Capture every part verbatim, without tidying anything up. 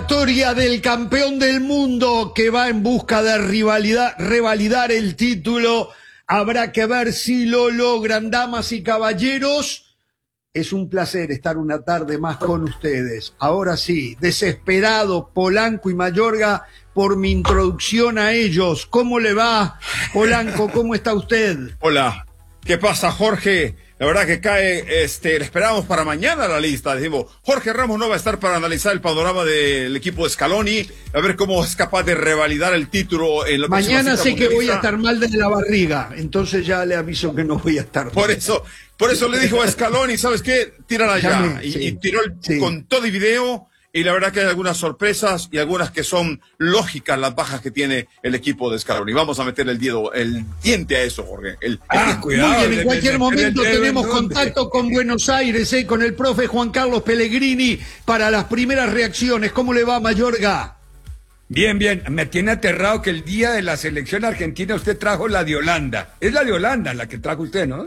convocatoria del campeón del mundo que va en busca de rivalidad, revalidar el título. Habrá que ver si lo logran, damas y caballeros. Es un placer estar una tarde más con ustedes. Ahora sí, desesperado Polanco y Mayorga por mi introducción a ellos. ¿Cómo le va, Polanco? ¿Cómo está usted? Hola. ¿Qué pasa, Jorge? La verdad que cae, este, le esperamos para mañana la lista. Decimos, Jorge Ramos no va a estar para analizar el panorama del equipo de Scaloni, a ver cómo es capaz de revalidar el título en la mañana. Sé que voy a estar mal de la barriga, entonces ya le aviso que no voy a estar. Por eso, por eso le dijo a Scaloni, ¿sabes qué? Tírala ya. Me, y, sí, y tiró el, sí. con todo y video. Y la verdad que hay algunas sorpresas y algunas que son lógicas las bajas que tiene el equipo de Scaloni. Vamos a meter el dedo, el diente a eso, Jorge. El, ah, el cuidado, muy bien, en cualquier momento tenemos contacto con Buenos Aires, eh, con el profe Juan Carlos Pellegrini para las primeras reacciones. ¿Cómo le va, Mayorga? Bien, bien. Me tiene aterrado que el día de la selección argentina usted trajo la de Holanda. Es la de Holanda la que trajo usted, ¿no?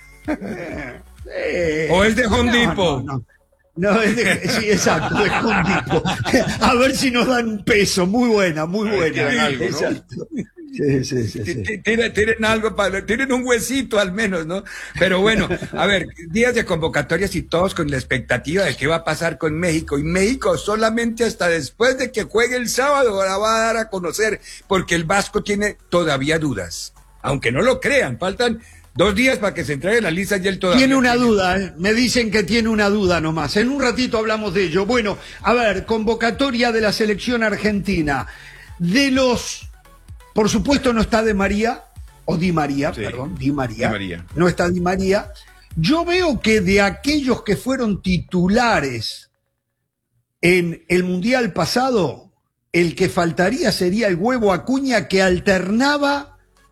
eh, ¿O es de Home no, Depot? No, no. No, es de, sí, exacto, de Home Depot. A ver si nos dan un peso. Muy buena, muy buena. Sí, algo, ¿no? Exacto. Sí, sí, sí, sí. Tienen, tienen algo para, tienen un huesito al menos, ¿no? Pero bueno, a ver, días de convocatorias y todos con la expectativa de qué va a pasar con México. Y México solamente hasta después de que juegue el sábado la va a dar a conocer, porque el Vasco tiene todavía dudas. Aunque no lo crean, faltan dos días para que se entregue la lista y él todavía tiene una duda, ¿eh? Me dicen que tiene una duda nomás. En un ratito hablamos de ello. Bueno, a ver, convocatoria de la selección argentina. De los, por supuesto no está Di María, o Di María, sí, perdón, Di María. Di María. No está Di María. Yo veo que de aquellos que fueron titulares en el Mundial pasado, el que faltaría sería el Huevo Acuña, que alternaba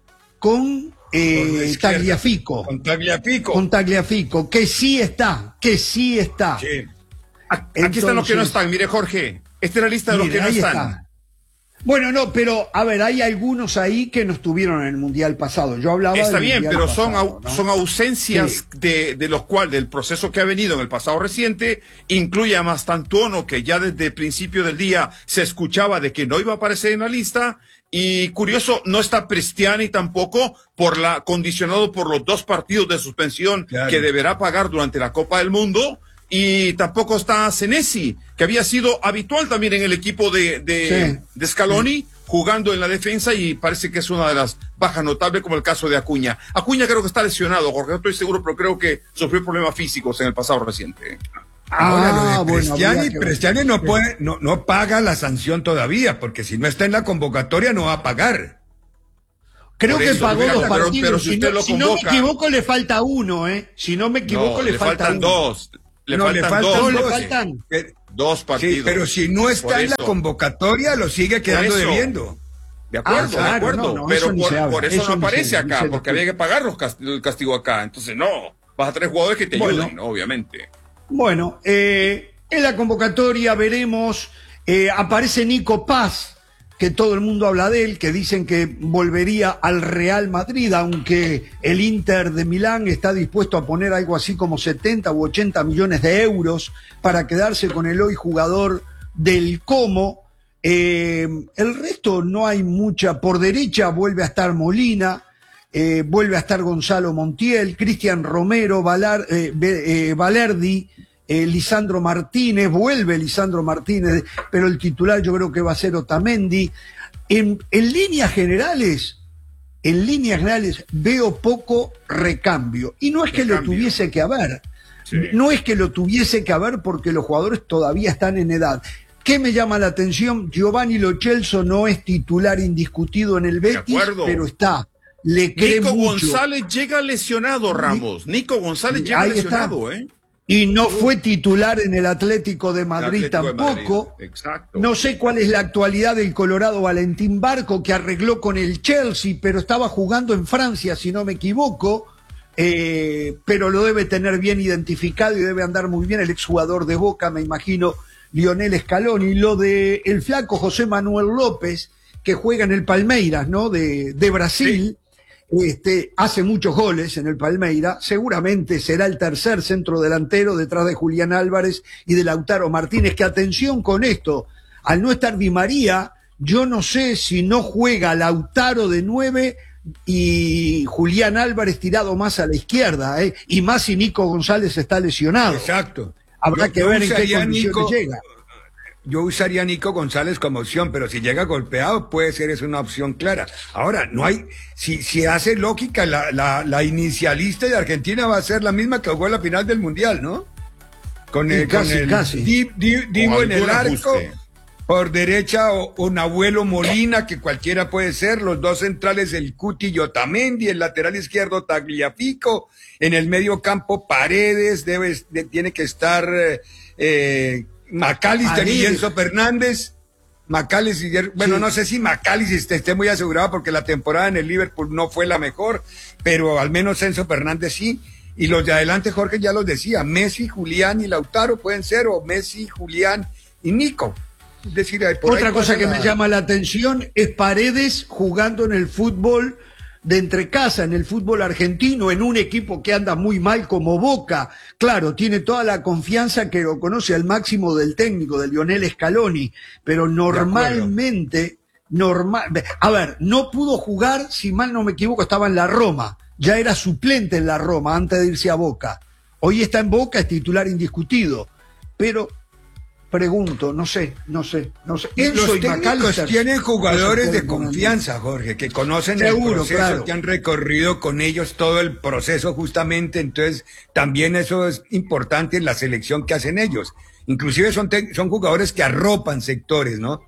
con Eh, Tagliafico. Con Tagliafico. Con Tagliafico, que sí está, que sí está. Sí. Aquí Entonces, están los que no están. Mire, Jorge, esta es la lista de mire, los que no están. Está. Bueno, no, pero a ver, hay algunos ahí que no estuvieron en el Mundial pasado. Yo hablaba Está del bien, mundial pero pasado, son, ¿no? son ausencias sí. de, de los cuales, del proceso que ha venido en el pasado reciente, incluye a Mastantuono, que ya desde el principio del día se escuchaba de que no iba a aparecer en la lista. Y curioso, no está Prestiani tampoco, por la condicionado por los dos partidos de suspensión claro. que deberá pagar durante la Copa del Mundo. Y tampoco está Senesi, que había sido habitual también en el equipo de, de, sí. de Scaloni, sí. jugando en la defensa, y parece que es una de las bajas notables, como el caso de Acuña. Acuña creo que está lesionado, Jorge, no estoy seguro, pero creo que sufrió problemas físicos en el pasado reciente. Ahora, ah, lo de Prestiani, bueno, Prestiani no puede, no, no paga la sanción todavía, porque si no está en la convocatoria no va a pagar. Creo que pagó dos pero, partidos. Pero si, si, usted no, lo si no me equivoco, le falta uno, ¿eh? Si no me equivoco, no, le, le falta faltan uno. dos. Le, no, faltan le faltan dos. dos. Le faltan dos partidos. Sí, pero si no está en la convocatoria, lo sigue quedando eso, debiendo. De acuerdo, ah, claro, de acuerdo. No, no, pero por, por eso, eso no aparece se, acá, no porque había que pagar los cast el castigo acá. Entonces, no, vas a tener jugadores que te bueno, ayuden, ¿no? Obviamente. Bueno, eh, en la convocatoria veremos, eh, aparece Nico Paz, que todo el mundo habla de él, que dicen que volvería al Real Madrid, aunque el Inter de Milán está dispuesto a poner algo así como setenta u ochenta millones de euros para quedarse con el hoy jugador del Como. Eh, el resto no hay mucha. Por derecha vuelve a estar Molina, eh, vuelve a estar Gonzalo Montiel, Cristian Romero, Valar, eh, eh, Valerdi, Eh, Lisandro Martínez, vuelve Lisandro Martínez, pero el titular yo creo que va a ser Otamendi. En, en líneas generales, en líneas generales veo poco recambio. Y no es que recambio. lo tuviese que haber, sí. no es que lo tuviese que haber porque los jugadores todavía están en edad. ¿Qué me llama la atención? Giovanni Lo Celso no es titular indiscutido en el Betis, pero está. Le cree Nico mucho. González llega lesionado, Ramos. Nico González llega Ahí lesionado, está. ¿eh? Y no fue titular en el Atlético de Madrid Atlético tampoco. De Madrid. Exacto. No sé cuál es la actualidad del Colorado Valentín Barco, que arregló con el Chelsea, pero estaba jugando en Francia, si no me equivoco. Eh, pero lo debe tener bien identificado y debe andar muy bien el exjugador de Boca, me imagino, Lionel Scaloni. Lo de el flaco José Manuel López, que juega en el Palmeiras, ¿no? De, de Brasil. Sí. Este, hace muchos goles en el Palmeiras, seguramente será el tercer centro delantero detrás de Julián Álvarez y de Lautaro Martínez, que atención con esto, al no estar Di María, yo no sé si no juega Lautaro de nueve y Julián Álvarez tirado más a la izquierda, ¿eh? Y más si Nico González está lesionado. Exacto. Habrá yo, que yo ver en qué condiciones Nico, llega. Yo usaría a Nico González como opción, pero si llega golpeado puede ser es una opción clara. Ahora, no hay, si, si hace lógica, la, la, la inicialista de Argentina va a ser la misma que jugó en la final del Mundial, ¿no? Con el, Sí, casi, con el casi. Di- Di- Divo en el arco, ajuste. por derecha o, un abuelo Molina, que cualquiera puede ser, los dos centrales el Cuti y Otamendi, el lateral izquierdo Tagliafico, en el medio campo Paredes, debe, de- tiene que estar eh, eh, McAllister y Paredes. Enzo Fernández. McAllister, bueno, Sí. no sé si McAllister esté, esté muy asegurado porque la temporada en el Liverpool no fue la mejor, pero al menos Enzo Fernández sí. Y los de adelante, Jorge ya los decía, Messi, Julián y Lautaro pueden ser, o Messi, Julián y Nico. Es decir, ahí por Otra ahí cosa pasa que la- me llama la atención es Paredes jugando en el fútbol de entre casa, en el fútbol argentino, en un equipo que anda muy mal como Boca. Claro, tiene toda la confianza que lo conoce al máximo del técnico, de Lionel Scaloni, pero normalmente, normal, a ver, no pudo jugar, si mal no me equivoco, estaba en la Roma, ya era suplente en la Roma antes de irse a Boca. Hoy está en Boca, es titular indiscutido, pero pregunto, no sé, no sé, no sé. Los Enzo y técnicos McAllister tienen jugadores no se de pueden confianza, Jorge, que conocen el Seguro, proceso, claro. que han recorrido con ellos todo el proceso justamente, entonces también eso es importante en la selección que hacen ellos. Inclusive son, te- son jugadores que arropan sectores, ¿no?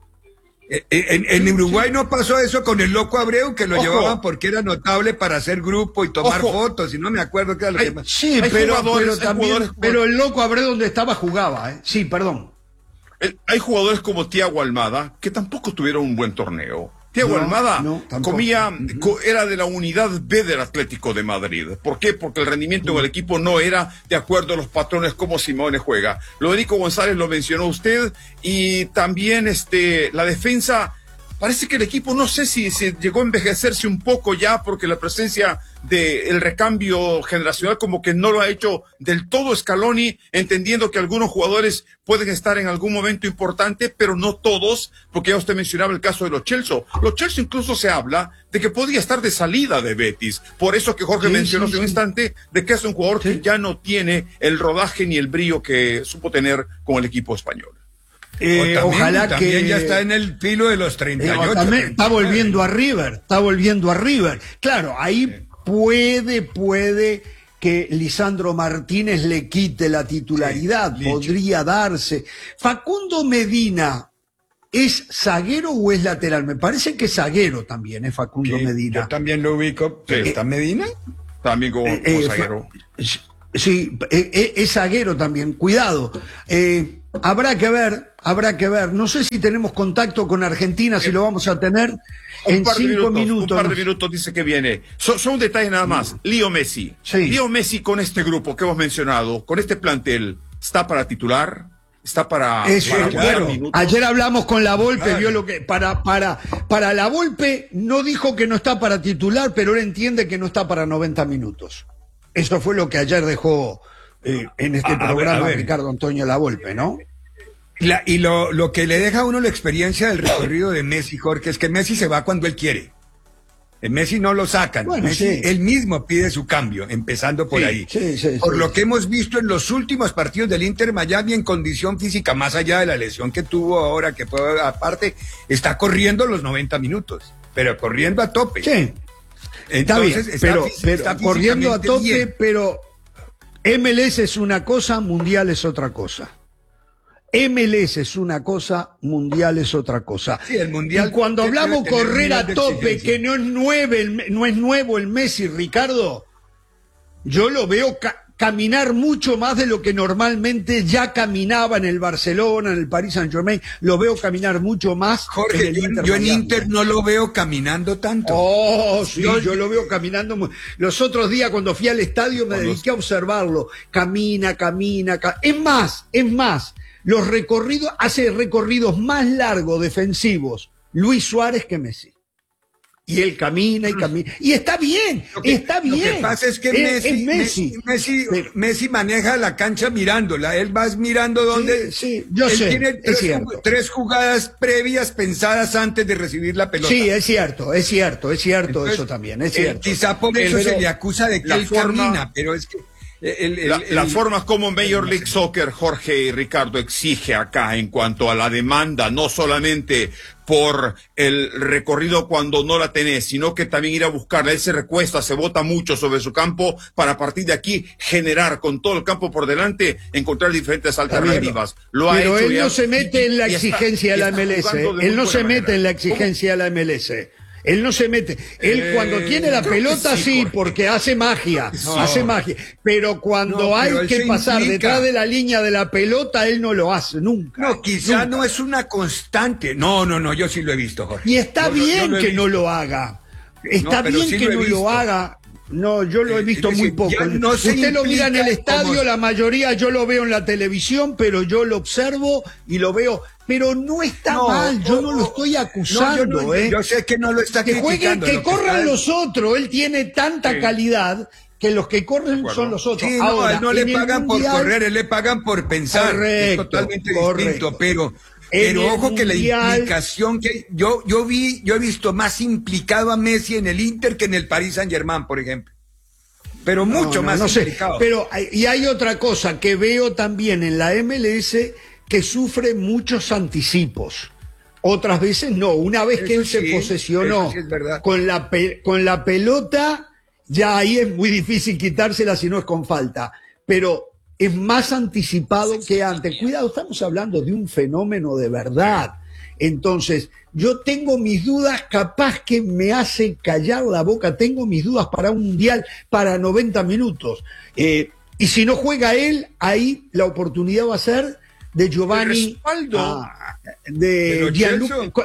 Eh, eh, En, en Uruguay no pasó eso con el Loco Abreu, que lo Ojo. llevaban porque era notable para hacer grupo y tomar Ojo. fotos, y no me acuerdo qué era lo Ay, que más. Sí, Hay pero, jugadores, pero hay también, jugadores- pero el loco Abreu donde estaba jugaba, ¿eh? Sí, perdón. El- hay jugadores como Thiago Almada que tampoco tuvieron un buen torneo. Thiago No, Almada no, tampoco. comía, Ujú. co- era de la unidad B del Atlético de Madrid. ¿Por qué? Porque el rendimiento del equipo no era de acuerdo a los patrones como Simeone juega. Lo de Nico González lo mencionó usted, y también este, la defensa. Parece que el equipo, no sé si, si llegó a envejecerse un poco ya, porque la presencia del recambio generacional como que no lo ha hecho del todo Scaloni, entendiendo que algunos jugadores pueden estar en algún momento importante, pero no todos, porque ya usted mencionaba el caso de los Chelsea. Los Chelsea incluso se habla de que podría estar de salida de Betis. Por eso que Jorge Sí, mencionó sí, hace un sí. instante de que es un jugador Sí. que ya no tiene el rodaje ni el brillo que supo tener con el equipo español. Eh, Otamendi ojalá también que ya está en el filo de los treinta y ocho. Eh, también está volviendo a River, está volviendo a River. Claro, ahí puede, puede que Lisandro Martínez le quite la titularidad, Sí, listo. podría darse. Facundo Medina, ¿es zaguero o es lateral? Me parece que es zaguero también, es Facundo Sí, Medina. yo también lo ubico. Sí. ¿Está Medina? También como, Eh, como eh, zaguero. Sí, eh, eh, es zaguero también, cuidado. Eh, habrá que ver, habrá que ver. No sé si tenemos contacto con Argentina, si lo vamos a tener Un en par de cinco minutos, minutos. un par de ¿no? minutos dice que viene. So- Son un detalle nada más. Leo Messi. Sí. Leo Messi con este grupo que hemos mencionado, con este plantel, ¿está para titular? ¿Está para, Eso, para claro. jugar minutos? Ayer hablamos con la Volpe, Claro. vio lo que para para para la Volpe no dijo que no está para titular, pero él entiende que no está para noventa minutos. Eso fue lo que ayer dejó eh, en este A- a ver, programa a ver. Ricardo Antonio La Volpe, ¿no? La- y lo, lo que le deja a uno la experiencia del recorrido de Messi, Jorge, es que Messi se va cuando él quiere. El Messi no lo sacan. Bueno, Messi, sí. él mismo pide su cambio, empezando por Sí, ahí. sí, sí, por sí. lo que hemos visto en los últimos partidos del Inter Miami en condición física, más allá de la lesión que tuvo ahora, que fue aparte, está corriendo los noventa minutos, pero corriendo a tope. Sí. Está Entonces, bien, está pero, fisi- pero está corriendo a físicamente tope, bien. pero M L S es una cosa, Mundial es otra cosa. M L S es una cosa, Mundial es otra cosa. Sí, el Mundial y cuando debe hablamos tener un correr nivel a de tope, exigencia. que no es, nueve, el- no es nuevo el Messi, Ricardo, yo lo veo ca- caminar mucho más de lo que normalmente ya caminaba en el Barcelona, en el Paris Saint-Germain, lo veo caminar mucho más en Jorge, el yo, Inter yo en Miami. Inter no lo veo caminando tanto. Oh, sí, Yo- yo, lo veo caminando. mu- Los otros días cuando fui al estadio me Cuando- dediqué a observarlo. Camina, camina, ca- es más, es más, los recorridos, hace recorridos más largos defensivos Luis Suárez que Messi. Y él camina y camina. Y está bien, Lo que, está bien. Lo que pasa es que es, Messi, es Messi. Messi, Messi, Pero, Messi maneja la cancha mirándola. Él va mirando dónde. Sí, sí, yo él sé, tiene tres, es cierto. tres jugadas previas pensadas antes de recibir la pelota. Sí, es cierto, es cierto, es cierto. Entonces, eso también, es cierto. Eh, quizá por eso pero, se le acusa de que la él forma, camina, pero es que El, el, la, el, la el, forma como Major League Soccer, Jorge y Ricardo, exige acá en cuanto a la demanda, no solamente por el recorrido cuando no la tenés, sino que también ir a buscarla. Él se recuesta, se bota mucho sobre su campo para a partir de aquí generar con todo el campo por delante, encontrar diferentes alternativas. Lo ha Pero hecho él ya, no se mete y, en la y exigencia está, de la M L S. Él no se mete manera. en la exigencia ¿Cómo? de la M L S. Él no se mete. Él eh, cuando tiene la pelota sí, sí porque hace magia, no. hace magia. Pero cuando no, hay pero que pasar implica. detrás de la línea de la pelota, él no lo hace nunca. No, quizá nunca. no es una constante. No, no, no, yo sí lo he visto, Jorge. Y está yo, bien yo, yo que no lo haga. Está no, bien sí que lo no visto. lo haga. No, yo lo he visto eh, muy decir, poco. No Usted lo mira en el estadio, como... la mayoría yo lo veo en la televisión, pero yo lo observo y lo veo. Pero no está no, mal, yo no, no lo estoy acusando, no, yo no, ¿eh? Yo sé que no lo está que jueguen, que corran que los otros, él tiene tanta sí. calidad que los que corren son los otros. Sí, Ahora, no, él no le pagan mundial, por correr, él le pagan por pensar. Correcto, es totalmente correcto. distinto, pero pero ojo mundial, que la implicación que yo yo vi, yo he visto más implicado a Messi en el Inter que en el Paris Saint-Germain, por ejemplo. Pero no, mucho no, más no implicado. Sé, pero y hay otra cosa que veo también en la M L S que sufre muchos anticipos. Otras veces no. Una vez que eso él sí, se posesionó sí es con, la pe con la pelota, ya ahí es muy difícil quitársela si no es con falta. Pero es más anticipado que antes. Cuidado, estamos hablando de un fenómeno de verdad. Entonces, yo tengo mis dudas, capaz que me hace callar la boca, tengo mis dudas para un mundial para noventa minutos. Eh, y si no juega él, ahí la oportunidad va a ser de Giovanni, ah, de Gianluca,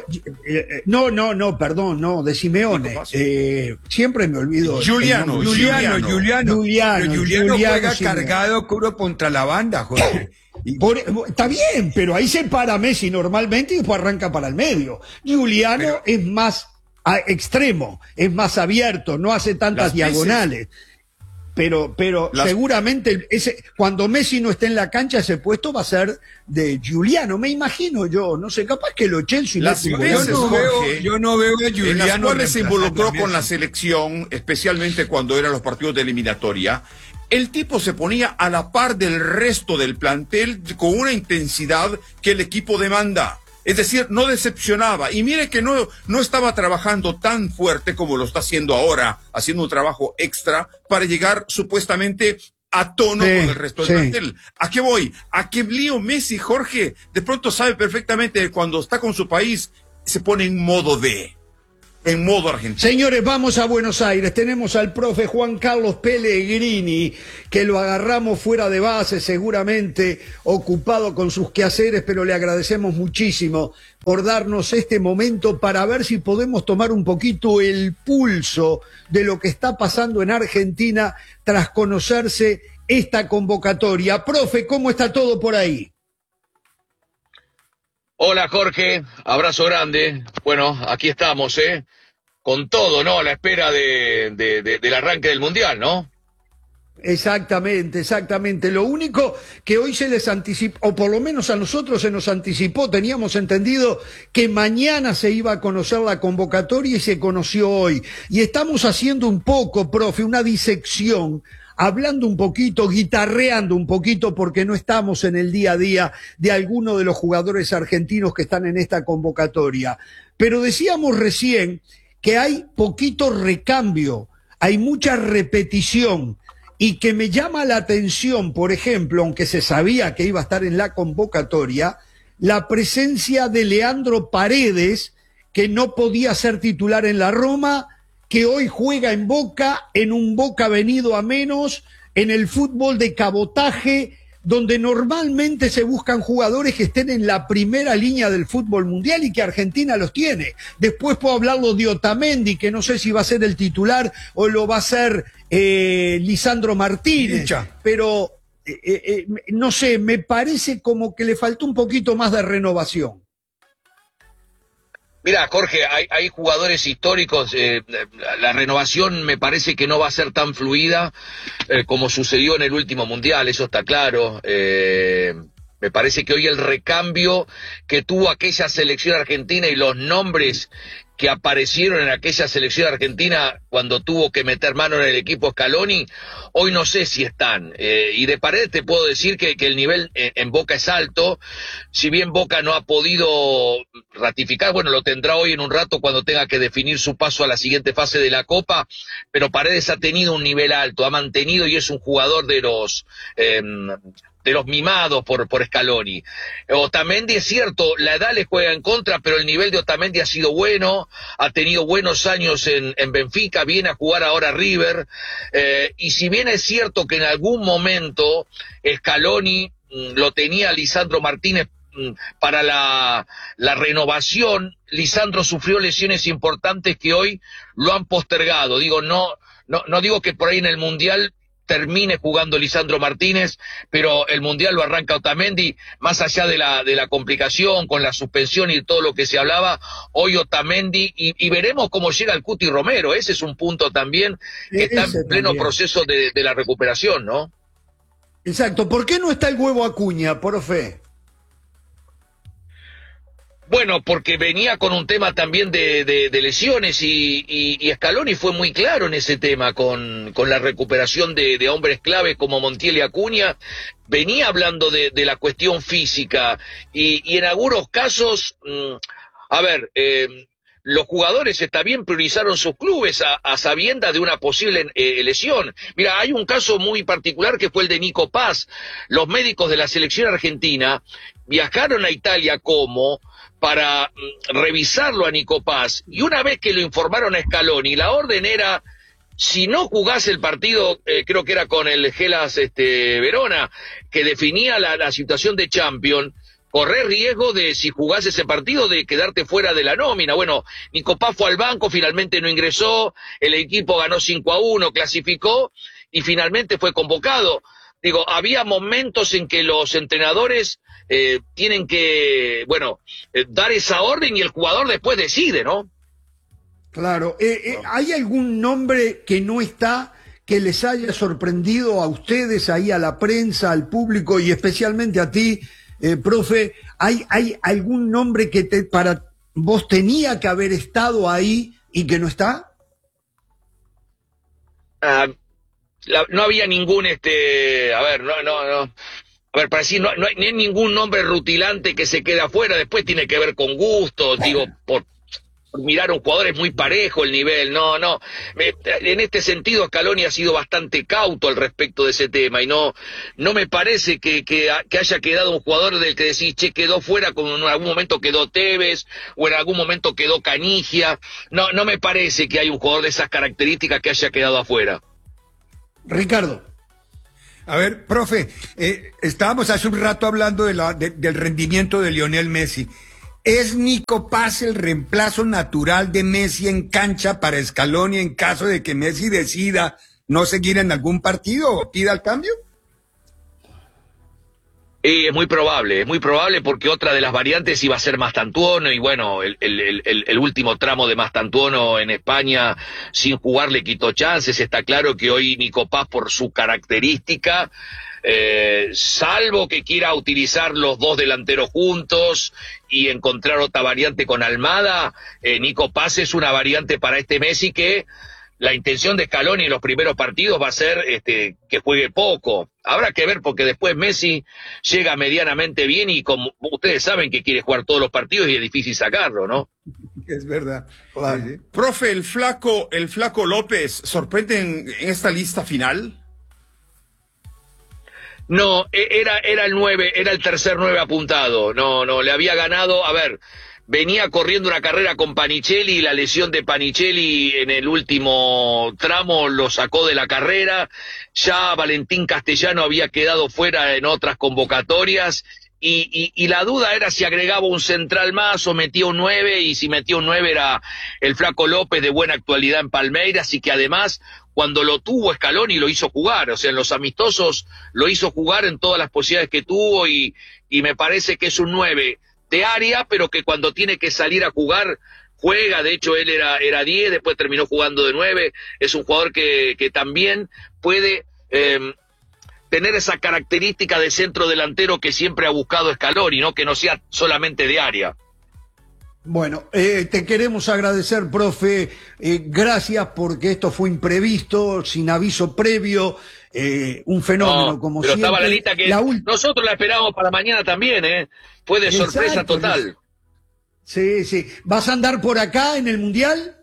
no, no, no, perdón, no, de Simeone, eh, siempre me olvido. Giuliano, Giuliano, Giuliano, Giuliano, Giuliano juega cargado curo contra la banda, Jorge. Por, está bien, pero ahí se para Messi normalmente y después arranca para el medio. Giuliano pero, es más a, extremo, es más abierto, no hace tantas diagonales. Veces. Pero, pero Las... seguramente ese, cuando Messi no esté en la cancha, ese puesto va a ser de Giuliano, me imagino yo, no sé, capaz que lo Chelsea Las no veces, yo, no veo, yo no veo a Giuliano. En las cuales se involucró con la selección, especialmente cuando eran los partidos de eliminatoria, el tipo se ponía a la par del resto del plantel con una intensidad que el equipo demanda. Es decir, no decepcionaba. Y mire que no, no estaba trabajando tan fuerte como lo está haciendo ahora, haciendo un trabajo extra para llegar supuestamente a tono sí, con el resto del sí. plantel. ¿A qué voy? A que Leo Messi, Jorge, de pronto sabe perfectamente que cuando está con su país se pone en modo de... en modo argentino. Señores, vamos a Buenos Aires. Tenemos al profe Juan Carlos Pellegrini, que lo agarramos fuera de base, seguramente ocupado con sus quehaceres, pero le agradecemos muchísimo por darnos este momento para ver si podemos tomar un poquito el pulso de lo que está pasando en Argentina tras conocerse esta convocatoria. Profe, ¿cómo está todo por ahí? Hola Jorge, abrazo grande. Bueno, aquí estamos, ¿eh? Con todo, ¿no? A la espera de, de, de, del arranque del Mundial, ¿no? Exactamente, exactamente. Lo único que hoy se les anticipó, o por lo menos a nosotros se nos anticipó, teníamos entendido que mañana se iba a conocer la convocatoria y se conoció hoy. Y estamos haciendo un poco, profe, una disección, hablando un poquito, guitarreando un poquito, porque no estamos en el día a día de alguno de los jugadores argentinos que están en esta convocatoria. Pero decíamos recién que hay poquito recambio, hay mucha repetición, y que me llama la atención, por ejemplo, aunque se sabía que iba a estar en la convocatoria, la presencia de Leandro Paredes, que no podía ser titular en la Roma, que hoy juega en Boca, en un Boca venido a menos, en el fútbol de cabotaje, donde normalmente se buscan jugadores que estén en la primera línea del fútbol mundial y que Argentina los tiene. Después puedo hablarlo de Otamendi, que no sé si va a ser el titular o lo va a ser eh, Lisandro Martínez, Dicha. pero eh, eh, no sé, me parece como que le faltó un poquito más de renovación. Mira, Jorge, hay, hay jugadores históricos, eh, la, la renovación me parece que no va a ser tan fluida eh, como sucedió en el último Mundial, eso está claro. Eh, me parece que hoy el recambio que tuvo aquella selección argentina y los nombres que aparecieron en aquella selección argentina cuando tuvo que meter mano en el equipo Scaloni, hoy no sé si están. Eh, y de Paredes te puedo decir que, que el nivel en, en Boca es alto, si bien Boca no ha podido ratificar, bueno, lo tendrá hoy en un rato cuando tenga que definir su paso a la siguiente fase de la Copa, pero Paredes ha tenido un nivel alto, ha mantenido y es un jugador de los... Eh, de los mimados por, por Scaloni. Otamendi es cierto, la edad le juega en contra, pero el nivel de Otamendi ha sido bueno, ha tenido buenos años en, en Benfica, viene a jugar ahora River, eh, y si bien es cierto que en algún momento Scaloni mm, lo tenía Lisandro Martínez mm, para la, la renovación, Lisandro sufrió lesiones importantes que hoy lo han postergado. Digo, no, no, no digo que por ahí en el Mundial termine jugando Lisandro Martínez, pero el Mundial lo arranca Otamendi, más allá de la de la complicación con la suspensión y todo lo que se hablaba, hoy Otamendi, y, y veremos cómo llega el Cuti Romero, ese es un punto también que E- está ese en pleno también. proceso de, de la recuperación, ¿no? Exacto. ¿Por qué no está el huevo Acuña, profe? Bueno, porque venía con un tema también de, de, de lesiones y, y, y Scaloni fue muy claro en ese tema con, con la recuperación de, de hombres claves como Montiel y Acuña. Venía hablando de, de la cuestión física y, y en algunos casos, mmm, a ver, eh, los jugadores está bien priorizaron sus clubes a, a sabiendas de una posible eh, lesión. Mira, hay un caso muy particular que fue el de Nico Paz. Los médicos de la selección argentina viajaron a Italia como para mm, revisarlo a Nico Paz, y una vez que lo informaron a Scaloni, la orden era, si no jugás el partido, eh, creo que era con el Hellas este, Verona, que definía la, la situación de Champions, correr riesgo de, si jugás ese partido, de quedarte fuera de la nómina. Bueno, Nico Paz fue al banco, finalmente no ingresó, el equipo ganó cinco a uno, clasificó, y finalmente fue convocado. Digo, había momentos en que los entrenadores eh, tienen que, bueno, eh, dar esa orden y el jugador después decide, ¿no? Claro. Eh, eh, ¿hay algún nombre que no está, que les haya sorprendido a ustedes, ahí a la prensa, al público y especialmente a ti, eh, profe? ¿Hay, ¿Hay algún nombre que te, para vos tenía que haber estado ahí y que no está? Ah, la- no había ningún, este, a ver, no, no, no. A ver, para decir, no, no hay, no hay ningún nombre rutilante que se quede afuera, después tiene que ver con gustos, digo, por, por mirar a un jugador es muy parejo el nivel, no, no. Me- en este sentido, Scaloni ha sido bastante cauto al respecto de ese tema, y no, no me parece que, que, ha- que haya quedado un jugador del que decís, che, quedó fuera, como en algún momento quedó Tevez, o en algún momento quedó Canigia, no, no me parece que hay un jugador de esas características que haya quedado afuera. Ricardo. A ver, profe, eh, estábamos hace un rato hablando de la, de- del rendimiento de Lionel Messi. ¿Es Nico Paz el reemplazo natural de Messi en cancha para Scaloni en caso de que Messi decida no seguir en algún partido o pida el cambio? Y es muy probable, es muy probable porque otra de las variantes iba a ser Mastantuono, y bueno, el, el, el, el último tramo de Mastantuono en España sin jugar le quitó chances. Está claro que hoy Nico Paz, por su característica, eh, salvo que quiera utilizar los dos delanteros juntos y encontrar otra variante con Almada, eh, Nico Paz es una variante para este Messi que la intención de Scaloni en los primeros partidos va a ser este, que juegue poco. Habrá que ver porque después Messi llega medianamente bien y como ustedes saben que quiere jugar todos los partidos y es difícil sacarlo, ¿no? Es verdad. Claro. Sí, sí. Profe, el flaco, el flaco López, ¿sorprende en, en esta lista final? No, e- era, era el nueve, era el tercer nueve apuntado. No, no, le había ganado, a ver, venía corriendo una carrera con Panichelli y la lesión de Panichelli en el último tramo lo sacó de la carrera. Ya Valentín Castellano había quedado fuera en otras convocatorias. Y, y, y la duda era si agregaba un central más o metía un nueve, y si metía un nueve era el flaco López, de buena actualidad en Palmeiras, y que además cuando lo tuvo Scaloni lo hizo jugar, o sea, en los amistosos lo hizo jugar en todas las posibilidades que tuvo, y, y me parece que es un nueve de área, pero que cuando tiene que salir a jugar, juega. De hecho, él era, era diez, después terminó jugando de nueve. Es un jugador que, que también puede eh, tener esa característica de centro delantero que siempre ha buscado Scaloni, ¿no? Que no sea solamente de área. Bueno, eh, te queremos agradecer, profe, eh, gracias porque esto fue imprevisto, sin aviso previo, eh, un fenómeno no, como pero siempre. Estaba la lista que la ult- nosotros la esperábamos para mañana también, ¿eh? Fue de Exacto, sorpresa total. Sí, sí. ¿Vas a andar por acá en el Mundial?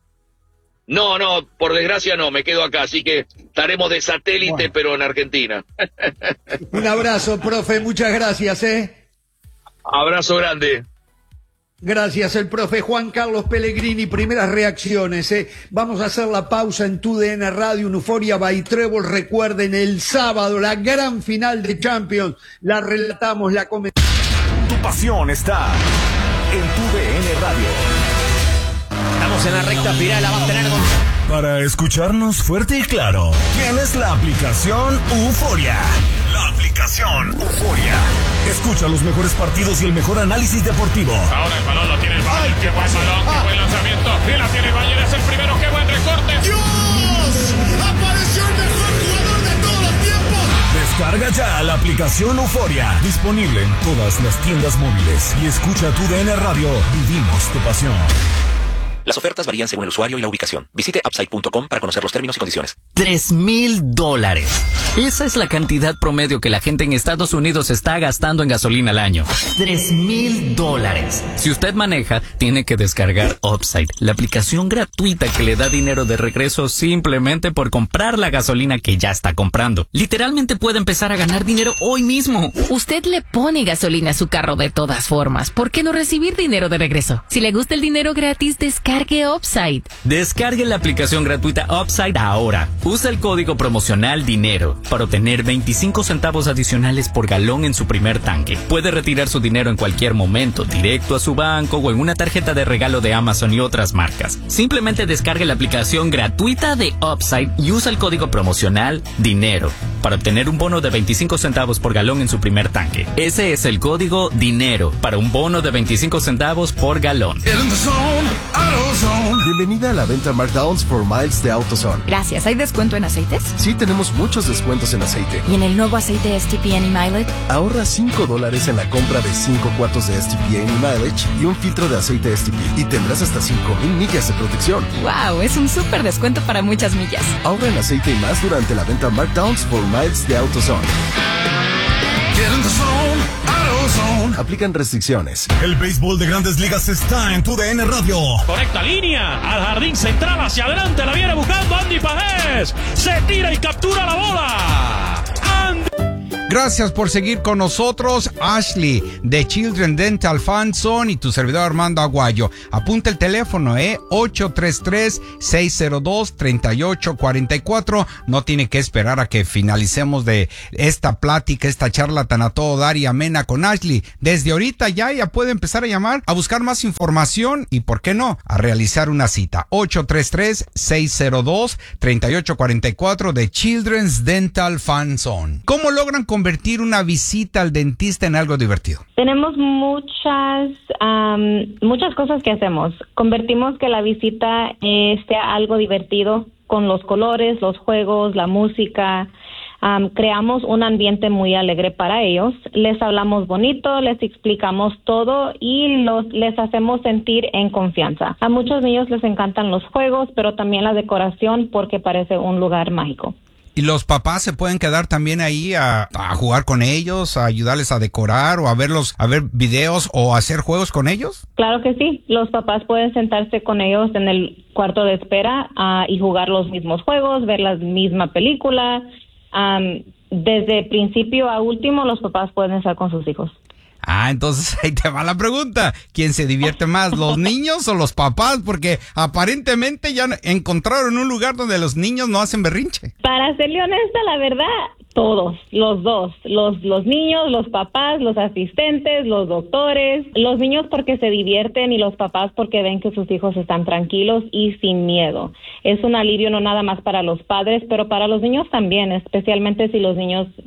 No, no, por desgracia no, me quedo acá, así que estaremos de satélite, Bueno. pero en Argentina. Un abrazo, profe, muchas gracias, ¿eh? Abrazo grande. Gracias, el profe Juan Carlos Pellegrini. Primeras reacciones, ¿eh? Vamos a hacer la pausa en tu D N Radio, un Euphoria by Trébol. Recuerden, el sábado, la gran final de Champions. La relatamos, la comentamos. Tu pasión está en tu D N Radio. Estamos en la recta final, la va a tener con... Para escucharnos fuerte y claro, tienes la aplicación Euphoria. La aplicación Euphoria. Escucha los mejores partidos y el mejor análisis deportivo. Ahora el balón lo tiene el Bayern. Qué buen balón, qué buen lanzamiento. Y la tiene el Bayern, es el primero. Qué buen recorte. ¡Dios! ¡Apareció el mejor jugador de todos los tiempos! Descarga ya la aplicación Euphoria. Disponible en todas las tiendas móviles. Y escucha tu D N Radio. Vivimos tu pasión. Las ofertas varían según el usuario y la ubicación. Visite upside punto com para conocer los términos y condiciones. Tres mil dólares. Esa es la cantidad promedio que la gente en Estados Unidos está gastando en gasolina al año. Tres mil dólares. Si usted maneja, tiene que descargar Upside, la aplicación gratuita que le da dinero de regreso simplemente por comprar la gasolina que ya está comprando. Literalmente puede empezar a ganar dinero hoy mismo. Usted le pone gasolina a su carro de todas formas. ¿Por qué no recibir dinero de regreso? Si le gusta el dinero gratis, descargue Upside. Descargue la aplicación gratuita Upside ahora. Usa el código promocional DINERO para obtener veinticinco centavos adicionales por galón en su primer tanque. Puede retirar su dinero en cualquier momento, directo a su banco o en una tarjeta de regalo de Amazon y otras marcas. Simplemente descargue la aplicación gratuita de Upside y usa el código promocional DINERO para obtener un bono de veinticinco centavos por galón en su primer tanque. Ese es el código DINERO para un bono de veinticinco centavos por galón. Bienvenida a la venta Markdowns for Miles de AutoZone. Gracias. ¿Hay descuento en aceites? Sí, tenemos muchos descuentos en aceite. ¿Y en el nuevo aceite S T P Any Mileage? Ahorra cinco dólares en la compra de cinco cuartos de S T P Any Mileage y un filtro de aceite S T P. Y tendrás hasta cinco mil millas de protección. ¡Wow! Es un súper descuento para muchas millas. Ahorra en aceite y más durante la venta Markdowns for Miles de AutoZone. Aplican restricciones. El béisbol de Grandes Ligas está en tu D N Radio. Conecta línea al jardín central, hacia adelante, la viene buscando Andy Pajés. Se tira y captura la bola. Andy. Gracias por seguir con nosotros, Ashley, de Children Dental Fanzone y tu servidor Armando Aguayo. Apunta el teléfono, ¿eh? ocho tres tres, seis cero dos, tres ocho cuatro cuatro. No tiene que esperar a que finalicemos de esta plática, esta charla tan a todo dar y amena con Ashley. Desde ahorita ya, ya puede empezar a llamar, a buscar más información y, ¿por qué no?, a realizar una cita. ocho tres tres, seis cero dos, tres ocho cuatro cuatro de Children's Dental Fanzone. ¿Cómo logran convertir una visita al dentista en algo divertido? Tenemos muchas um, muchas cosas que hacemos. Convertimos que la visita eh, sea algo divertido con los colores, los juegos, la música. Um, creamos un ambiente muy alegre para ellos. Les hablamos bonito, les explicamos todo y los les hacemos sentir en confianza. A muchos niños les encantan los juegos, pero también la decoración porque parece un lugar mágico. ¿Y los papás se pueden quedar también ahí a, a jugar con ellos, a ayudarles a decorar o a verlos, a ver videos o a hacer juegos con ellos? Claro que sí. Los papás pueden sentarse con ellos en el cuarto de espera uh, y jugar los mismos juegos, ver la misma película. Um, desde principio a último, los papás pueden estar con sus hijos. Ah, entonces ahí te va la pregunta. ¿Quién se divierte más, los niños o los papás? Porque aparentemente ya encontraron un lugar donde los niños no hacen berrinche. Para serle honesta, la verdad, todos, los dos. Los, los niños, los papás, los asistentes, los doctores. Los niños porque se divierten y los papás porque ven que sus hijos están tranquilos y sin miedo. Es un alivio no nada más para los padres, pero para los niños también, especialmente si los niños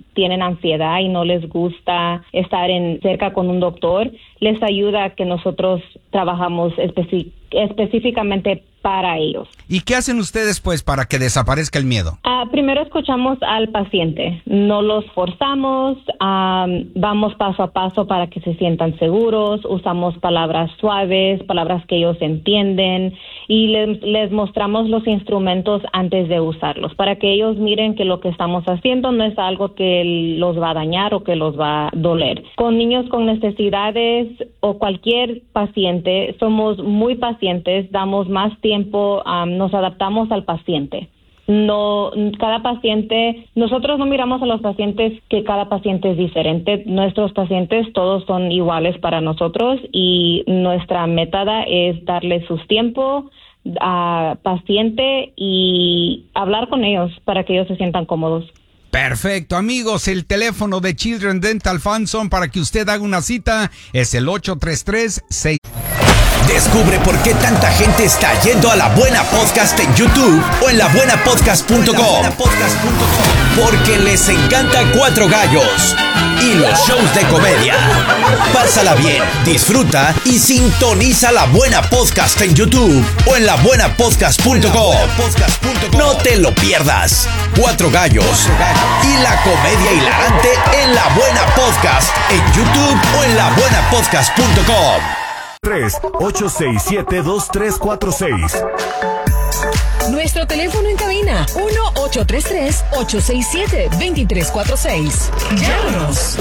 tienen ansiedad y no les gusta estar en cerca con un doctor, les ayuda que nosotros trabajamos especi- específicamente para ellos. ¿Y qué hacen ustedes, pues, para que desaparezca el miedo? Uh, primero escuchamos al paciente, no los forzamos, um, vamos paso a paso para que se sientan seguros, usamos palabras suaves, palabras que ellos entienden y les, les mostramos los instrumentos antes de usarlos, para que ellos miren que lo que estamos haciendo no es algo que los va a dañar o que los va a doler. Con niños con necesidades o cualquier paciente, somos muy pacientes, damos más tiempo tiempo um, nos adaptamos al paciente. No, cada paciente, nosotros no miramos a los pacientes que cada paciente es diferente. Nuestros pacientes todos son iguales para nosotros y nuestra método es darles su tiempo a paciente y hablar con ellos para que ellos se sientan cómodos. Perfecto, amigos, el teléfono de Children Dental Funson para que usted haga una cita es el ocho tres tres seis. Descubre por qué tanta gente está yendo a La Buena Podcast en YouTube o en la buena podcast punto com. Porque les encanta Cuatro Gallos y los shows de comedia. Pásala bien, disfruta y sintoniza La Buena Podcast en YouTube o en la buena podcast punto com. No te lo pierdas. Cuatro Gallos y la comedia hilarante en La Buena Podcast en YouTube o en la buena podcast punto com. tres ocho seis siete dos tres cuatro seis. Nuestro teléfono en cabina uno ocho tres tres ocho seis siete dos tres cuatro seis. Llámanos.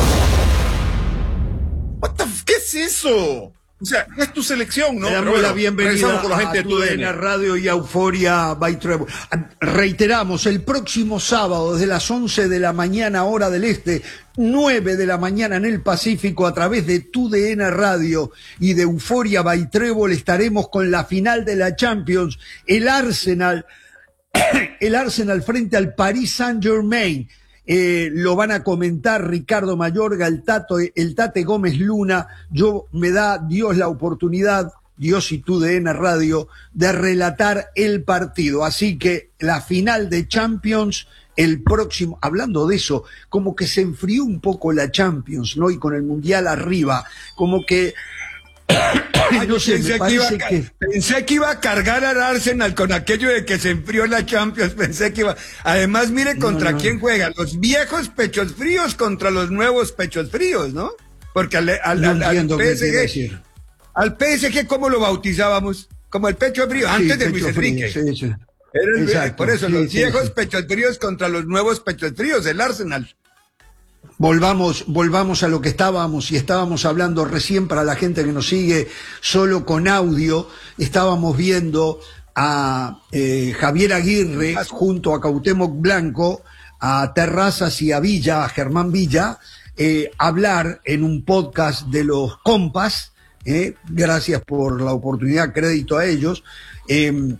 What the f- ¿Qué es eso? O sea, es tu selección, ¿no? Le damos Pero bueno, la bienvenida regresamos con la gente a de tu D N TUDN Radio y a Euforia by Trevor. Reiteramos, el próximo sábado desde las once de la mañana hora del este, nueve de la mañana en el Pacífico, a través de TUDN Radio y de Euforia by Trevor estaremos con la final de la Champions, el Arsenal, el Arsenal frente al Paris Saint-Germain. Eh, lo van a comentar Ricardo Mayorga, el, Tato, el Tate Gómez Luna. Yo me da Dios la oportunidad, Dios y TUDN Radio, de relatar el partido. Así que la final de Champions, el próximo, hablando de eso, como que se enfrió un poco la Champions, ¿no? Y con el Mundial arriba, como que... Ay, no sé, pensé, que iba a, que... pensé que iba a cargar al Arsenal con aquello de que se enfrió la Champions, pensé que iba, además mire contra no, no. quién juega, los viejos pechos fríos contra los nuevos pechos fríos, ¿no? Porque al, al, no al, al P S G, al P S G, ¿cómo lo bautizábamos? Como el pecho frío, sí, antes de Luis Enrique. Frío, sí, sí. Era el, Exacto, por eso, sí, los sí, viejos sí. pechos fríos contra los nuevos pechos fríos, el Arsenal. Volvamos, volvamos a lo que estábamos y estábamos hablando recién para la gente que nos sigue solo con audio. Estábamos viendo a eh, Javier Aguirre junto a Cuauhtémoc Blanco, a Terrazas y a Villa, a Germán Villa, eh, hablar en un podcast de los compas. Eh, gracias por la oportunidad, crédito a ellos, eh,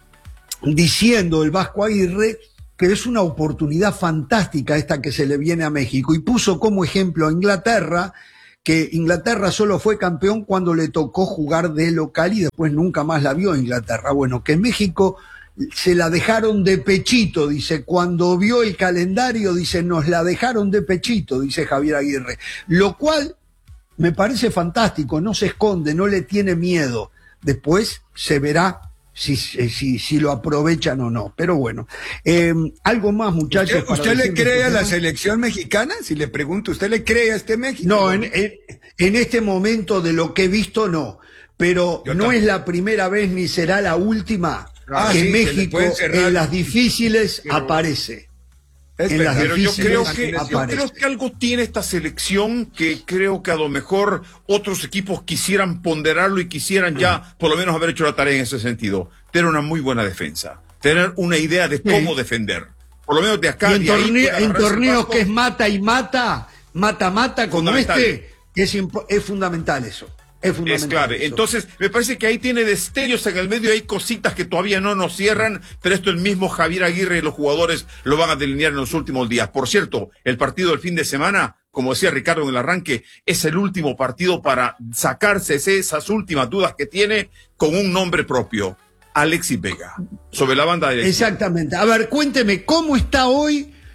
diciendo el Vasco Aguirre que es una oportunidad fantástica esta que se le viene a México, y puso como ejemplo a Inglaterra, que Inglaterra solo fue campeón cuando le tocó jugar de local y después nunca más la vio Inglaterra. Bueno, que México se la dejaron de pechito, dice, cuando vio el calendario, dice, nos la dejaron de pechito, dice Javier Aguirre, lo cual me parece fantástico, no se esconde, no le tiene miedo, después se verá Si, si, si lo aprovechan o no, pero bueno, eh, algo más, muchachos. ¿Usted, ¿usted le cree a la selección mexicana? Si le pregunto, ¿usted le cree a este México? No, en, en, en este momento de lo que he visto, no, pero Yo no también. Es la primera vez ni será la última ah, que sí, México en las difíciles pero... aparece. Es en las pero yo creo, que, yo creo que algo tiene esta selección que creo que a lo mejor otros equipos quisieran ponderarlo y quisieran ya por lo menos haber hecho la tarea en ese sentido. Tener una muy buena defensa, tener una idea de cómo sí. defender. Por lo menos de acá. Y en, torneo, en torneos que es mata y mata, mata, mata como este, es, es fundamental eso. Es, es clave. Eso. Entonces, me parece que ahí tiene destellos en el medio, hay cositas que todavía no nos cierran, pero esto el mismo Javier Aguirre y los jugadores lo van a delinear en los últimos días. Por cierto, el partido del fin de semana, como decía Ricardo en el arranque, es el último partido para sacarse esas últimas dudas que tiene con un nombre propio, Alexis Vega, sobre la banda de... Exactamente. A ver, cuénteme, ¿cómo está hoy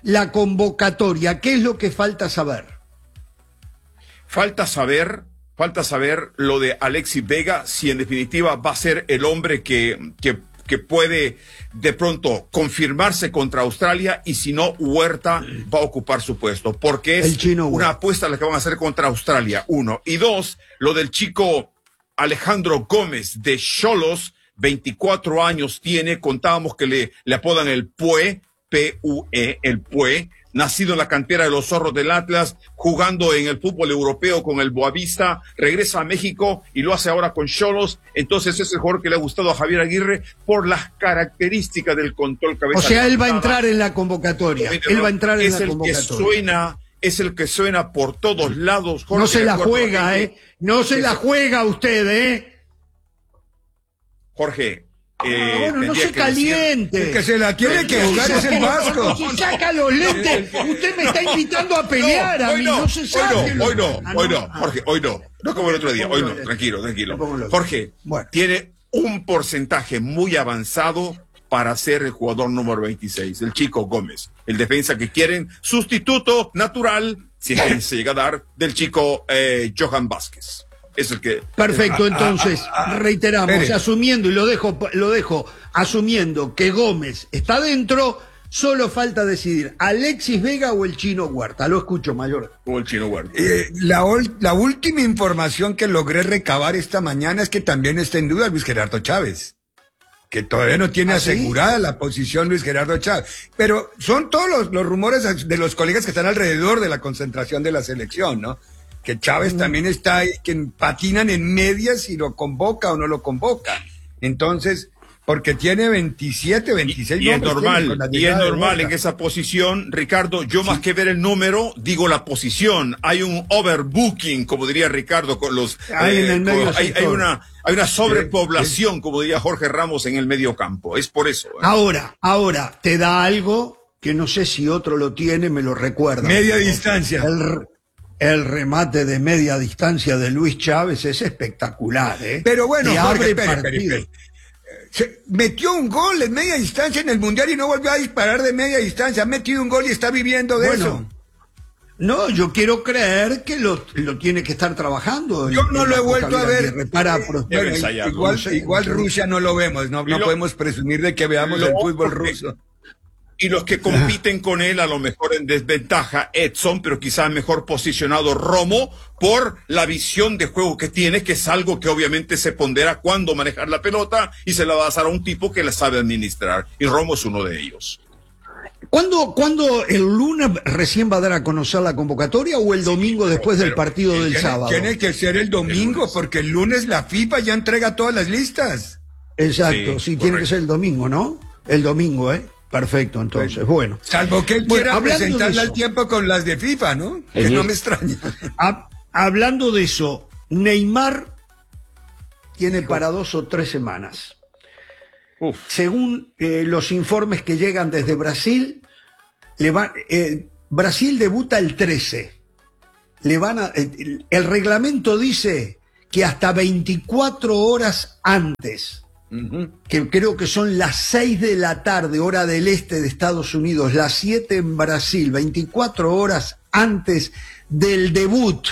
la convocatoria? ¿Qué es lo que falta saber? Falta saber, falta saber lo de Alexis Vega, si en definitiva va a ser el hombre que, que, que puede de pronto confirmarse contra Australia, y si no, Huerta va a ocupar su puesto, porque es una apuesta la que van a hacer contra Australia, uno. Y dos, lo del chico Alejandro Gómez de Xolos, veinticuatro años tiene, contábamos que le, le apodan el Pue, P U E, el Pue, nacido en la cantera de los Zorros del Atlas, jugando en el fútbol europeo con el Boavista, regresa a México y lo hace ahora con Xolos. Entonces es el jugador que le ha gustado a Javier Aguirre por las características del control cabeza. O sea, él va a entrar en la convocatoria. Él va a entrar en es la el convocatoria. Que suena, es el que suena por todos lados. Jorge, no se la juega, ¿eh? No se la juega usted, ¿eh? Jorge. Eh, bueno, no se caliente. El que se la tiene que jugar es el Vasco. Si saca los lentes, usted me está invitando a pelear no, a mí, no, no se sabe. Hoy no, hoy no, ah, hoy no, Jorge, hoy no. No como el otro día, hoy no, tranquilo, tranquilo. Jorge, bueno. Tiene un porcentaje muy avanzado para ser el jugador número veintiséis, el chico Gómez, el defensa que quieren, sustituto natural, si se llega a dar, del chico eh, Johan Vázquez. Es el que... Perfecto, entonces, ah, ah, ah, reiteramos, espere. asumiendo, y lo dejo, lo dejo, asumiendo que Gómez está dentro, solo falta decidir, ¿Alexis Vega o el Chino Huerta? Lo escucho, Mayor. O el Chino Huerta. Eh, la, la última información que logré recabar esta mañana es que también está en duda Luis Gerardo Chávez, que todavía no tiene ¿Ah, asegurada sí? la posición Luis Gerardo Chávez. Pero son todos los, los rumores de los colegas que están alrededor de la concentración de la selección, ¿no? Que Chávez también está ahí, que patinan en medias si lo convoca o no lo convoca. Entonces, porque tiene veintisiete, veintiséis Y, y es normal, y es normal en esa esa posición, Ricardo, yo sí. Más que ver el número, digo la posición. Hay un overbooking, como diría Ricardo, con los hay, eh, en el medio con, hay, hay una hay una sobrepoblación, sí, sí. como diría Jorge Ramos, en el medio campo. Es por eso. ¿eh? Ahora, ahora, te da algo que no sé si otro lo tiene, me lo recuerda. Media distancia. El, El remate de media distancia de Luis Chávez es espectacular, ¿eh? Pero bueno, Jorge, abre espere, partido. Espere, espere. Se metió un gol en media distancia en el Mundial y no volvió a disparar de media distancia. Ha metido un gol y está viviendo de bueno, eso. No, yo quiero creer que lo, lo tiene que estar trabajando. Yo no lo he vuelto a ver. Para bueno, igual, igual Rusia no lo vemos, no, no lo, podemos presumir de que veamos el fútbol ruso. Y los que compiten con él, a lo mejor en desventaja, Edson, pero quizás mejor posicionado Romo, por la visión de juego que tiene, que es algo que obviamente se pondera cuando manejar la pelota, y se la va a dar a un tipo que la sabe administrar. Y Romo es uno de ellos. ¿Cuándo, ¿Cuándo el lunes recién va a dar a conocer la convocatoria o el domingo después del partido del tiene, sábado? Tiene que ser el domingo, porque el lunes la FIFA ya entrega todas las listas. Exacto, sí, sí tiene que ser el domingo, ¿no? El domingo, ¿eh? Perfecto, entonces, bueno. Salvo que él bueno, quiera presentarla al tiempo con las de FIFA, ¿no? Que no me extraña. Ha, hablando de eso, Neymar tiene para dos o tres semanas. Uf. Según eh, los informes que llegan desde Brasil, le va, eh, Brasil debuta el trece. Le van a, eh, el reglamento dice que hasta veinticuatro horas antes, que creo que son las seis de la tarde, hora del este de Estados Unidos, las siete en Brasil, veinticuatro horas antes del debut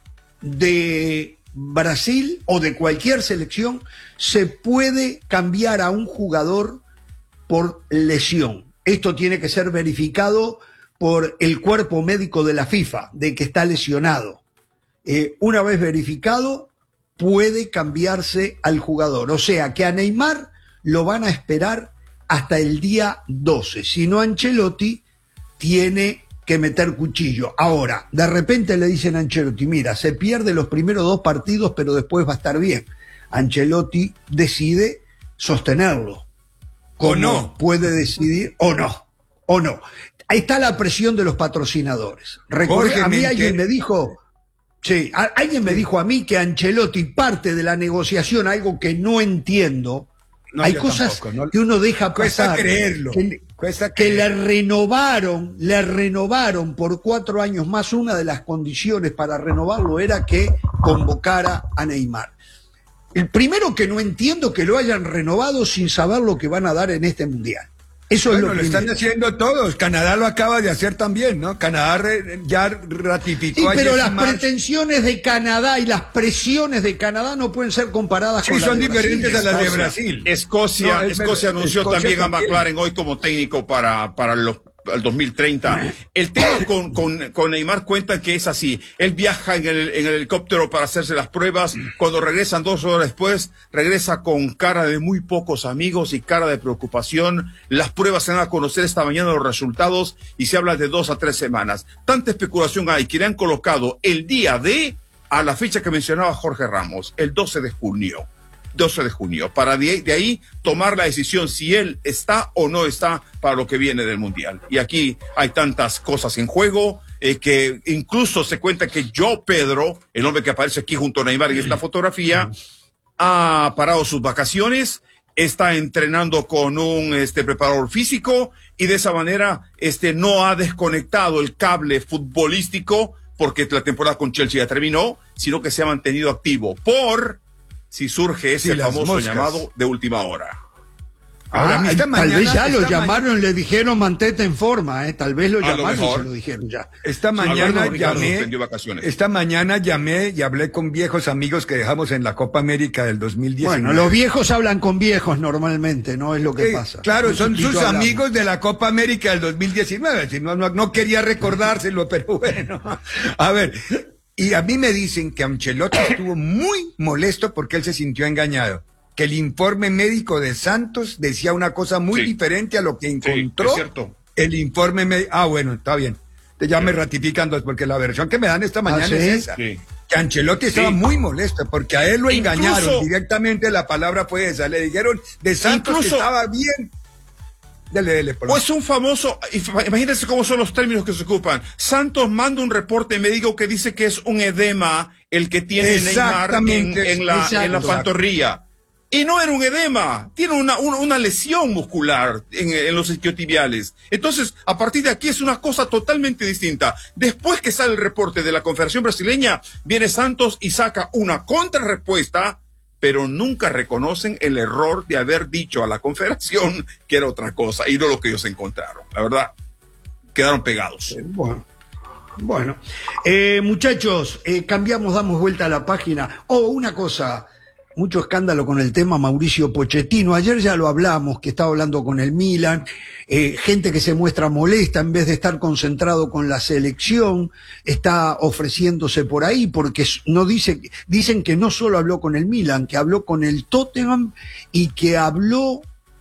de Brasil o de cualquier selección, se puede cambiar a un jugador por lesión. Esto tiene que ser verificado por el cuerpo médico de la FIFA, de que está lesionado. Eh, una vez verificado, puede cambiarse al jugador. O sea, que a Neymar lo van a esperar hasta el día doce. Si no, Ancelotti tiene que meter cuchillo. Ahora, de repente le dicen a Ancelotti, mira, se pierde los primeros dos partidos, pero después va a estar bien. Ancelotti decide sostenerlo. O no. Puede decidir, o no, o no. Ahí está la presión de los patrocinadores. Recuerda, a mí alguien me dijo... Sí, a, alguien me dijo a mí que Ancelotti, parte de la negociación, algo que no entiendo, no, hay cosas tampoco, no, que uno deja cuesta pasar. Creerlo, que, cuesta que creerlo. le renovaron, le renovaron por cuatro años más. Una de las condiciones para renovarlo era que convocara a Neymar. El primero que no entiendo que lo hayan renovado sin saber lo que van a dar en este mundial. Eso bueno, es lo, lo están haciendo todos. Canadá lo acaba de hacer también, ¿no? Canadá re, ya ratificó. Sí, pero las marzo. pretensiones de Canadá y las presiones de Canadá no pueden ser comparadas sí, con las son de diferentes Brasil. a las de Escocia, Brasil. Escocia, No, es Escocia verdad, anunció Escocia también, también a McLaren hoy como técnico para, para los al dos mil treinta. El tema con, con, con Neymar cuenta que es así. Él viaja en el, en el helicóptero para hacerse las pruebas. Cuando regresan dos horas después, regresa con cara de muy pocos amigos y cara de preocupación. Las pruebas se van a conocer esta mañana los resultados y se habla de dos a tres semanas. Tanta especulación hay que le han colocado el día de a la fecha que mencionaba Jorge Ramos, el doce de junio. doce de junio, para de, de ahí tomar la decisión si él está o no está para lo que viene del Mundial. Y aquí hay tantas cosas en juego, eh, que incluso se cuenta que Joe Pedro, el hombre que aparece aquí junto a Neymar en esta fotografía, ha parado sus vacaciones, está entrenando con un este, preparador físico y de esa manera este, no ha desconectado el cable futbolístico porque la temporada con Chelsea ya terminó, sino que se ha mantenido activo por... si surge ese sí, famoso moscas. llamado de última hora. Ahora, ah, tal mañana, vez ya lo llamaron, ma- le dijeron mantente en forma, eh, tal vez lo A llamaron lo y se lo dijeron ya. Esta Sí, mañana Alberto llamé, vacaciones. esta mañana llamé y hablé con viejos amigos que dejamos en la Copa América del dos mil diecinueve. Bueno, los viejos hablan con viejos normalmente, no es lo que Eh, pasa. claro, Un son poquito sus hablamos. amigos de la Copa América del dos mil diecinueve. Si no, no, no quería recordárselo, pero bueno. A ver, y a mí me dicen que Ancelotti estuvo muy molesto porque él se sintió engañado. Que el informe médico de Santos decía una cosa muy Sí. diferente a lo que encontró. Sí, es cierto. El informe médico. Ah, bueno, está bien. Ya me ratifican dos, porque la versión que me dan esta mañana ¿sí? es esa. Sí. Que Ancelotti estaba Sí. muy molesto porque a él lo Incluso- engañaron directamente, la palabra fue esa. Le dijeron de Santos Incluso- que estaba bien. Dele, dele, por O favor. es un famoso, imagínense cómo son los términos que se ocupan. Santos manda un reporte médico que dice que es un edema el que tiene Neymar en, Exactamente, en la, en la exacto. pantorrilla. Y no era un edema, tiene una, una, una lesión muscular en, en los isquiotibiales. Entonces, a partir de aquí es una cosa totalmente distinta. Después que sale el reporte de la Confederación Brasileña, viene Santos y saca una contrarrespuesta, pero nunca reconocen el error de haber dicho a la Confederación que era otra cosa y no lo que ellos encontraron. La verdad, quedaron pegados. Bueno, bueno. Eh, muchachos, eh, cambiamos, damos vuelta a la página. Oh, una cosa, mucho escándalo con el tema Mauricio Pochettino. Ayer ya lo hablamos, que estaba hablando con el Milan, eh, gente que se muestra molesta en vez de estar concentrado con la selección, está ofreciéndose por ahí porque no dice, dicen que no solo habló con el Milan, que habló con el Tottenham y que habló,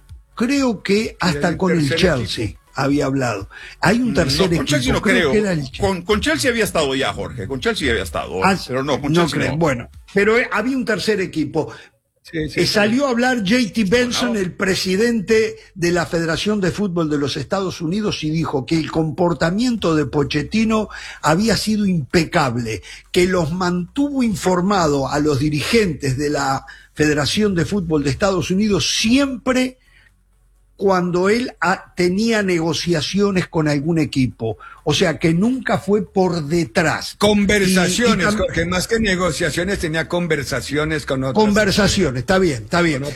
creo que hasta el con el tercer Chelsea. equipo. Había hablado. Hay un tercer No, con equipo. Chelsea no creo creo. que era el Chelsea. Con, con Chelsea había estado ya, Jorge. Con Chelsea había estado. Ah, pero no, con no Chelsea creo. no. Bueno, pero eh, había un tercer equipo. Sí, sí, Eh, sí. salió a hablar J T Benson, el presidente de la Federación de Fútbol de los Estados Unidos, y dijo que el comportamiento de Pochettino había sido impecable, que los mantuvo informados a los dirigentes de la Federación de Fútbol de Estados Unidos siempre cuando él ah, tenía negociaciones con algún equipo. O sea, que nunca fue por detrás. Conversaciones, Y- y tam- Jorge, más que negociaciones, tenía conversaciones con otros. Conversaciones, está bien, está bien.